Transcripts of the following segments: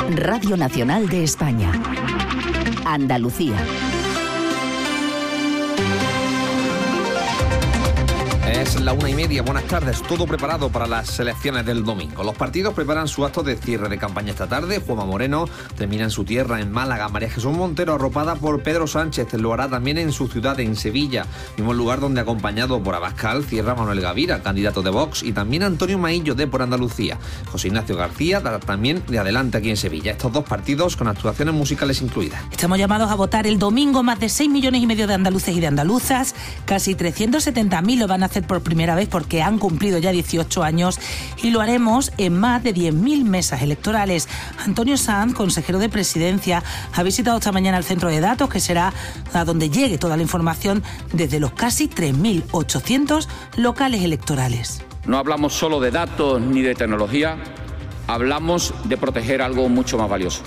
Radio Nacional de España. Andalucía. Es la 1:30, buenas tardes, todo preparado para las elecciones del domingo. Los partidos preparan su acto de cierre de campaña esta tarde. Juanma Moreno termina en su tierra, en Málaga. María Jesús Montero, arropada por Pedro Sánchez, lo hará también en su ciudad, en Sevilla, mismo lugar donde, acompañado por Abascal, cierra Manuel Gavira, candidato de Vox, y también Antonio Maillo, de Por Andalucía. José Ignacio García dará también de adelante aquí en Sevilla. Estos dos partidos con actuaciones musicales incluidas. Estamos llamados a votar el domingo. Más de 6,5 millones de andaluces y de andaluzas. Casi 370.000 lo van a hacer por primera vez porque han cumplido ya 18 años, y lo haremos en más de 10.000 mesas electorales. Antonio Sanz, consejero de Presidencia, ha visitado esta mañana el centro de datos, que será a donde llegue toda la información desde los casi 3.800 locales electorales. No hablamos solo de datos ni de tecnología, hablamos de proteger algo mucho más valioso: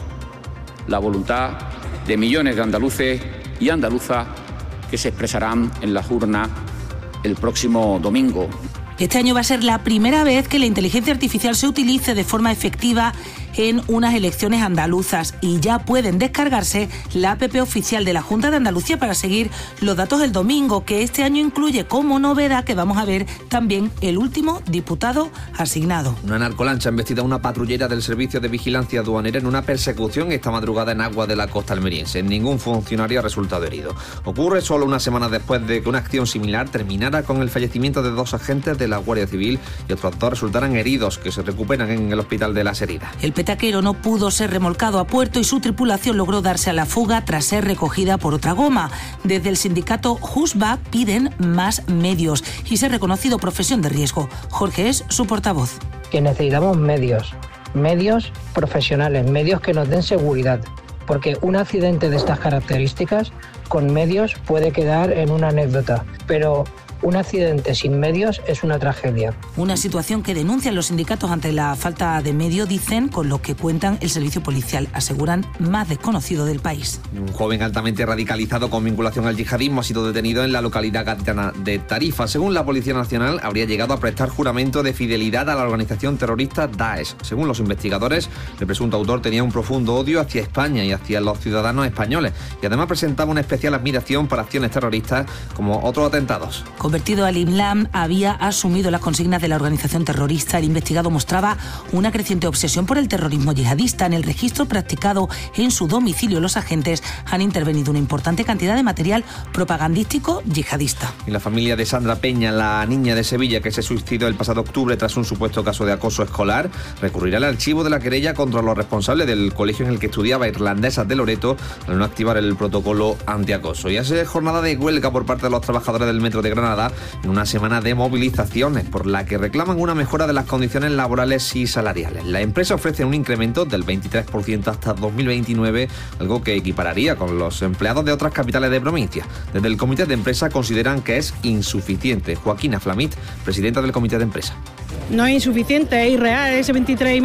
la voluntad de millones de andaluces y andaluzas que se expresarán en las urnas el próximo domingo. Este año va a ser la primera vez que la inteligencia artificial se utilice de forma efectiva en unas elecciones andaluzas, y ya pueden descargarse la app oficial de la Junta de Andalucía para seguir los datos del domingo, que este año incluye como novedad que vamos a ver también el último diputado asignado. Una narcolancha ha embestido a una patrullera del Servicio de Vigilancia Aduanera en una persecución esta madrugada en aguas de la costa almeriense. Ningún funcionario ha resultado herido. Ocurre solo una semana después de que una acción similar terminara con el fallecimiento de 2 agentes de la Guardia Civil y otros 2 resultaran heridos, que se recuperan en el Hospital de las Heridas. El petaquero no pudo ser remolcado a puerto y su tripulación logró darse a la fuga tras ser recogida por otra goma. Desde el sindicato Jusba piden más medios y ser reconocido profesión de riesgo. Jorge es su portavoz. Que necesitamos medios profesionales, medios que nos den seguridad, porque un accidente de estas características con medios puede quedar en una anécdota, pero un accidente sin medios es una tragedia. Una situación que denuncian los sindicatos ante la falta de medio, dicen, con lo que cuentan el servicio policial, aseguran, más desconocido del país. Un joven altamente radicalizado con vinculación al yihadismo ha sido detenido en la localidad gaditana de Tarifa. Según la Policía Nacional, habría llegado a prestar juramento de fidelidad a la organización terrorista Daesh. Según los investigadores, el presunto autor tenía un profundo odio hacia España y hacia los ciudadanos españoles, y además presentaba una especial admiración por acciones terroristas como otros atentados. Convertido al Islam, había asumido las consignas de la organización terrorista. El investigado mostraba una creciente obsesión por el terrorismo yihadista. En el registro practicado en su domicilio, los agentes han intervenido una importante cantidad de material propagandístico yihadista. Y la familia de Sandra Peña, la niña de Sevilla que se suicidó el pasado octubre tras un supuesto caso de acoso escolar, recurrirá al archivo de la querella contra los responsables del colegio en el que estudiaba, Irlandesas de Loreto, al no activar el protocolo antiacoso. Y hace jornada de huelga por parte de los trabajadores del Metro de Granada, en una semana de movilizaciones por la que reclaman una mejora de las condiciones laborales y salariales. La empresa ofrece un incremento del 23% hasta 2029, algo que equipararía con los empleados de otras capitales de provincia. Desde el comité de empresa consideran que es insuficiente. Joaquina Flamit, presidenta del comité de empresa. No es insuficiente, es irreal. Ese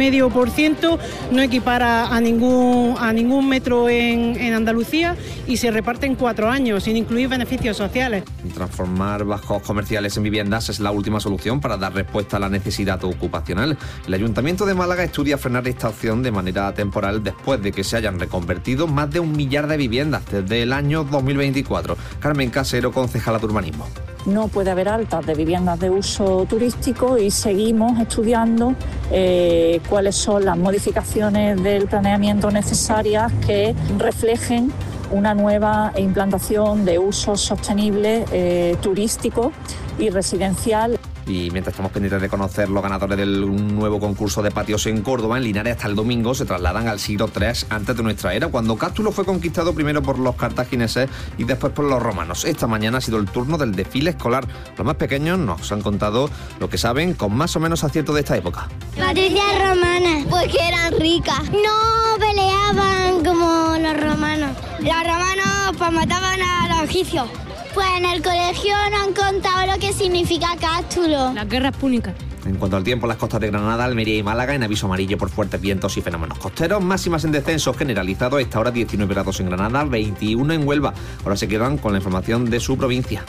23,5% no equipara a ningún metro en Andalucía y se reparte en 4 años, sin incluir beneficios sociales. Transformar bajos comerciales en viviendas es la última solución para dar respuesta a la necesidad ocupacional. El Ayuntamiento de Málaga estudia frenar esta opción de manera temporal después de que se hayan reconvertido más de 1 millar de viviendas desde el año 2024. Carmen Casero, concejala de urbanismo. No puede haber altas de viviendas de uso turístico y seguimos estudiando cuáles son las modificaciones del planeamiento necesarias que reflejen una nueva implantación de usos sostenibles turístico y residencial. Y mientras estamos pendientes de conocer los ganadores de un nuevo concurso de patios en Córdoba, en Linares hasta el domingo se trasladan al siglo III antes de nuestra era, cuando Cástulo fue conquistado primero por los cartagineses y después por los romanos. Esta mañana ha sido el turno del desfile escolar. Los más pequeños nos han contado lo que saben con más o menos acierto de esta época. Patricias romanas, porque eran ricas. No peleaban como los romanos. Los romanos pues mataban a los egipcios. Pues en el colegio nos han contado lo que significa Cástulo. Las guerras púnicas. En cuanto al tiempo, las costas de Granada, Almería y Málaga en aviso amarillo por fuertes vientos y fenómenos costeros. Máximas en descenso generalizado. Esta hora 19 grados en Granada, 21 en Huelva. Ahora se quedan con la información de su provincia.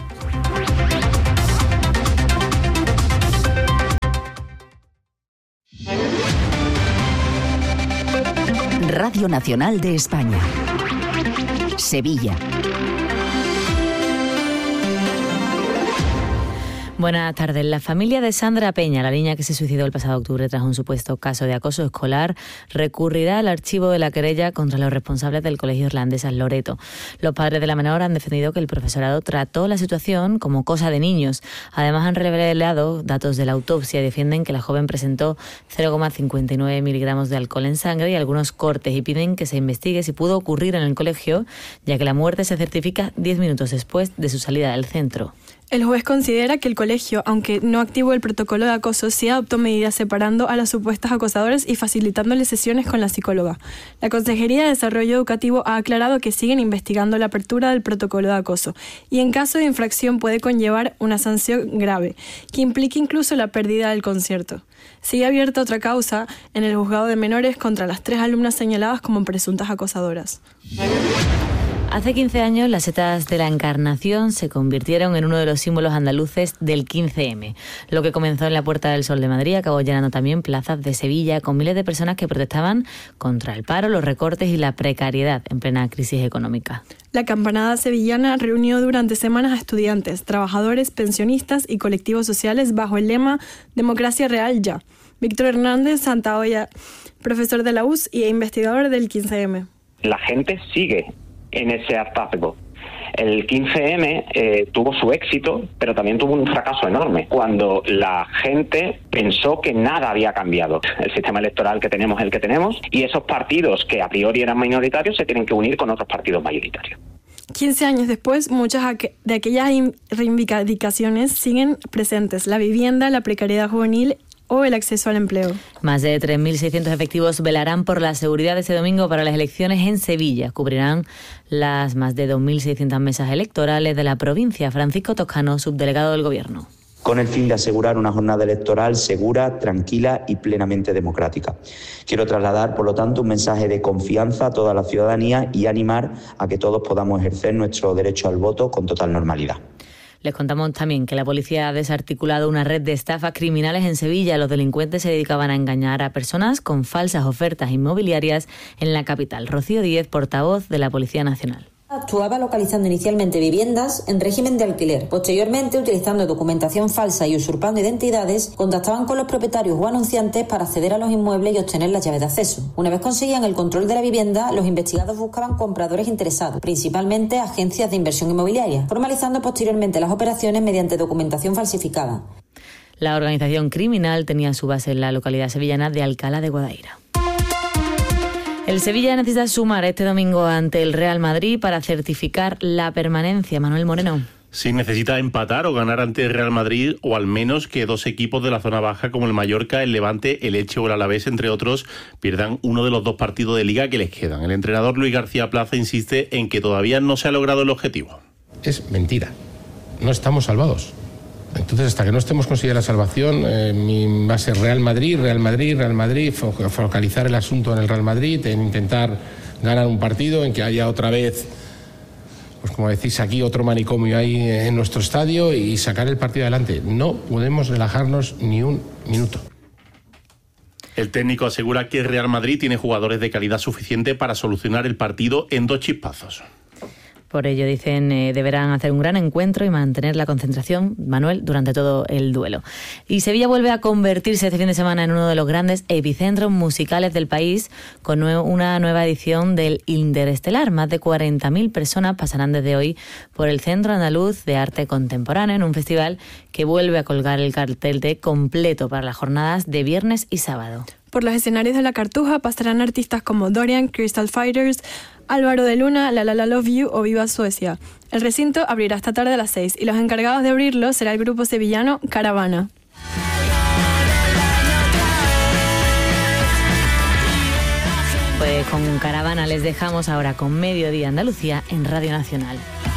Radio Nacional de España. Sevilla. Buenas tardes. La familia de Sandra Peña, la niña que se suicidó el pasado octubre tras un supuesto caso de acoso escolar, recurrirá al archivo de la querella contra los responsables del Colegio Irlandesas Loreto. Los padres de la menor han defendido que el profesorado trató la situación como cosa de niños. Además, han revelado datos de la autopsia y defienden que la joven presentó 0,59 miligramos de alcohol en sangre y algunos cortes, y piden que se investigue si pudo ocurrir en el colegio, ya que la muerte se certifica 10 minutos después de su salida del centro. El juez considera que el colegio, aunque no activó el protocolo de acoso, sí adoptó medidas separando a las supuestas acosadoras y facilitándole sesiones con la psicóloga. La Consejería de Desarrollo Educativo ha aclarado que siguen investigando la apertura del protocolo de acoso y en caso de infracción puede conllevar una sanción grave, que implique incluso la pérdida del concierto. Sigue abierta otra causa en el juzgado de menores contra las 3 alumnas señaladas como presuntas acosadoras. Hace 15 años, las setas de la Encarnación se convirtieron en uno de los símbolos andaluces del 15M. Lo que comenzó en la Puerta del Sol de Madrid acabó llenando también plazas de Sevilla, con miles de personas que protestaban contra el paro, los recortes y la precariedad en plena crisis económica. La campanada sevillana reunió durante semanas a estudiantes, trabajadores, pensionistas y colectivos sociales bajo el lema «Democracia real ya». Víctor Hernández Santaolla, profesor de la UCS e investigador del 15M. La gente sigue en ese hartazgo. El 15M tuvo su éxito, pero también tuvo un fracaso enorme, cuando la gente pensó que nada había cambiado. El sistema electoral que tenemos es el que tenemos, y esos partidos que a priori eran minoritarios se tienen que unir con otros partidos mayoritarios. 15 años después, muchas de aquellas reivindicaciones siguen presentes: la vivienda, la precariedad juvenil o el acceso al empleo. Más de 3.600 efectivos velarán por la seguridad este domingo para las elecciones en Sevilla. Cubrirán las más de 2.600 mesas electorales de la provincia. Francisco Toscano, subdelegado del Gobierno. Con el fin de asegurar una jornada electoral segura, tranquila y plenamente democrática. Quiero trasladar, por lo tanto, un mensaje de confianza a toda la ciudadanía y animar a que todos podamos ejercer nuestro derecho al voto con total normalidad. Les contamos también que la policía ha desarticulado una red de estafas criminales en Sevilla. Los delincuentes se dedicaban a engañar a personas con falsas ofertas inmobiliarias en la capital. Rocío Díez, portavoz de la Policía Nacional. Actuaba localizando inicialmente viviendas en régimen de alquiler. Posteriormente, utilizando documentación falsa y usurpando identidades, contactaban con los propietarios o anunciantes para acceder a los inmuebles y obtener las llaves de acceso. Una vez conseguían el control de la vivienda, los investigados buscaban compradores interesados, principalmente agencias de inversión inmobiliaria, formalizando posteriormente las operaciones mediante documentación falsificada. La organización criminal tenía su base en la localidad sevillana de Alcalá de Guadaira. El Sevilla necesita sumar este domingo ante el Real Madrid para certificar la permanencia. Manuel Moreno. Sí, necesita empatar o ganar ante el Real Madrid, o al menos que dos equipos de la zona baja como el Mallorca, el Levante, el Elche o el Alavés, entre otros, pierdan uno de los 2 partidos de Liga que les quedan. El entrenador Luis García Plaza insiste en que todavía no se ha logrado el objetivo. Es mentira. No estamos salvados. Entonces, hasta que no estemos consiguiendo la salvación, va a ser Real Madrid, focalizar el asunto en el Real Madrid, en intentar ganar un partido, en que haya otra vez, pues como decís aquí, otro manicomio ahí en nuestro estadio y sacar el partido adelante. No podemos relajarnos ni un minuto. El técnico asegura que el Real Madrid tiene jugadores de calidad suficiente para solucionar el partido en 2 chispazos. Por ello, dicen, deberán hacer un gran encuentro y mantener la concentración, Manuel, durante todo el duelo. Y Sevilla vuelve a convertirse este fin de semana en uno de los grandes epicentros musicales del país, con una nueva edición del Interestelar. Más de 40.000 personas pasarán desde hoy por el Centro Andaluz de Arte Contemporáneo, en un festival que vuelve a colgar el cartel de completo para las jornadas de viernes y sábado. Por los escenarios de la Cartuja pasarán artistas como Dorian, Crystal Fighters, Álvaro de Luna, La Love You o Viva Suecia. El recinto abrirá esta tarde a las 6 y los encargados de abrirlo será el grupo sevillano Caravana. Pues con Caravana les dejamos ahora con Mediodía Andalucía en Radio Nacional.